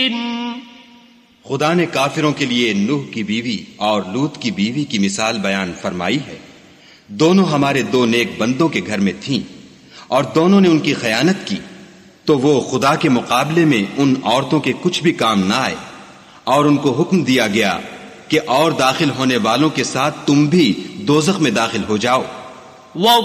खुदा ने काफिरों के लिए नूह की बीवी और लूत की बीवी की मिसाल बयान फरमाई है। दोनों हमारे दो नेक बंदों के घर में थीं और दोनों ने उनकी खयानत की, तो वो खुदा के मुकाबले में उन औरतों के कुछ भी काम ना आए और उनको हुक्म दिया गया कि और दाखिल होने वालों के साथ तुम भी दोज़ख में दाखिल हो जाओ।